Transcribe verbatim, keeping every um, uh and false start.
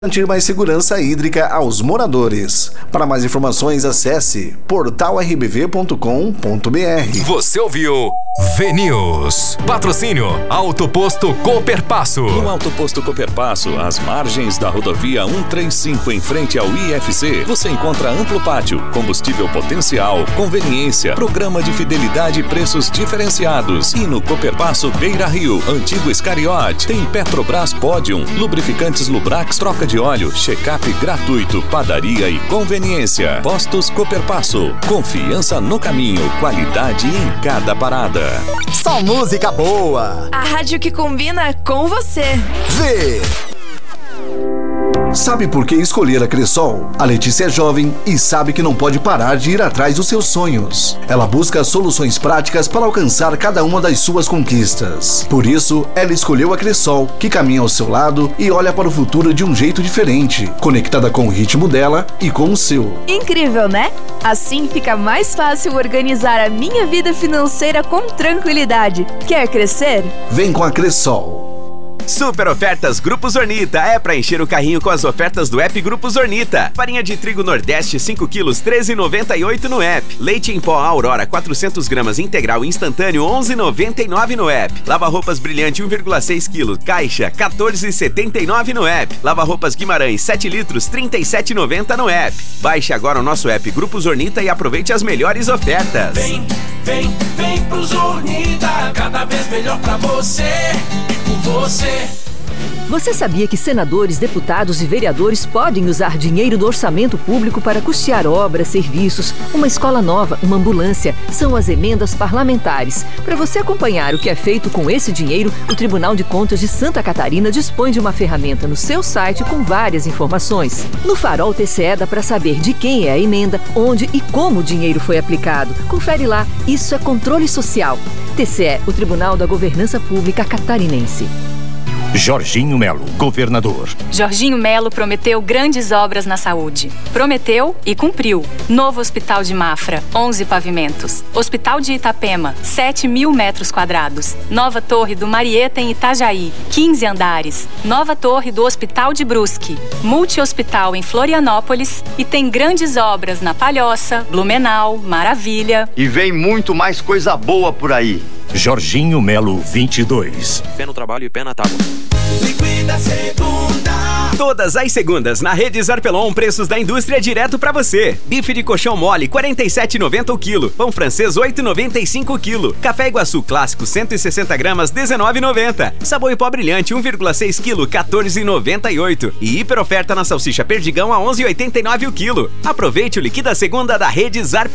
Garantir mais segurança hídrica aos moradores. Para mais informações, acesse portal r b v ponto com ponto b r. Você ouviu V-News. Patrocínio Autoposto Cooperpasso. No Autoposto Cooperpasso, às margens da rodovia cento e trinta e cinco, em frente ao I F C, você encontra amplo pátio, combustível potencial, conveniência, programa de fidelidade e preços diferenciados. E no Cooperpasso Beira Rio, antigo Escariote, tem Petrobras Podium, lubrificantes Lubrax, troca de óleo, check-up gratuito, padaria e conveniência. Postos Cooperpasso, confiança no caminho, qualidade em cada parada. Só música boa. A rádio que combina com você. Vê. Sabe por que escolher a Cressol? A Letícia é jovem e sabe que não pode parar de ir atrás dos seus sonhos. Ela busca soluções práticas para alcançar cada uma das suas conquistas. Por isso, ela escolheu a Cressol, que caminha ao seu lado e olha para o futuro de um jeito diferente, conectada com o ritmo dela e com o seu. Incrível, né? Assim fica mais fácil organizar a minha vida financeira com tranquilidade. Quer crescer? Vem com a Cressol. Super ofertas Grupo Zornita. É pra encher o carrinho com as ofertas do app Grupo Zornita. Farinha de trigo Nordeste cinco quilos, treze reais e noventa e oito centavos no app. Leite em pó Aurora quatrocentos gramas integral instantâneo, onze reais e noventa e nove centavos no app. Lava roupas Brilhante um vírgula seis quilos, caixa, quatorze reais e setenta e nove centavos no app. Lava roupas Guimarães sete litros, trinta e sete reais e noventa centavos no app. Baixe agora o nosso app Grupo Zornita e aproveite as melhores ofertas. Vem, vem, vem pro Zornita, cada vez melhor pra você e por você. Você sabia que senadores, deputados e vereadores podem usar dinheiro do orçamento público para custear obras, serviços, uma escola nova, uma ambulância? São as emendas parlamentares. Para você acompanhar o que é feito com esse dinheiro, o Tribunal de Contas de Santa Catarina dispõe de uma ferramenta no seu site com várias informações. No Farol T C E dá para saber de quem é a emenda, onde e como o dinheiro foi aplicado. Confere lá, isso é controle social. T C E, o Tribunal da Governança Pública Catarinense. Jorginho Melo, governador. Jorginho Melo prometeu grandes obras na saúde. Prometeu e cumpriu. Novo Hospital de Mafra, onze pavimentos. Hospital de Itapema, sete mil metros quadrados. Nova Torre do Marieta em Itajaí, quinze andares. Nova Torre do Hospital de Brusque. Multi-hospital em Florianópolis. E tem grandes obras na Palhoça, Blumenau, Maravilha. E vem muito mais coisa boa por aí. Jorginho Melo vinte e dois. Pé no trabalho e pé na tábua. Liquida Segunda. Todas as segundas na Rede Zarpelon, preços da indústria direto pra você. Bife de colchão mole, quarenta e sete reais e noventa centavos o quilo. Pão francês, oito reais e noventa e cinco centavos o quilo. Café Iguaçu clássico, cento e sessenta gramas, dezenove reais e noventa centavos. Sabão em pó brilhante, um vírgula seis quilos, quatorze reais e noventa e oito centavos. E hiper oferta na salsicha perdigão a onze reais e oitenta e nove centavos o quilo. Aproveite o Liquida Segunda da Rede Zarpelon.